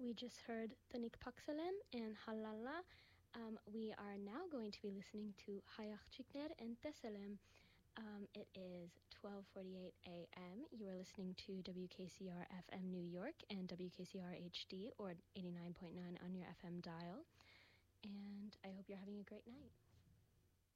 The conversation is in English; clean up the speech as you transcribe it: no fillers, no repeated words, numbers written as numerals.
We just heard Tanik Paksalem and Halala. We are now going to be listening to Hayach Chikner and Teselem. It is 12:48 a.m. You are listening to WKCR FM New York and WKCR HD, or 89.9 on your FM dial. And I hope you're having a great night.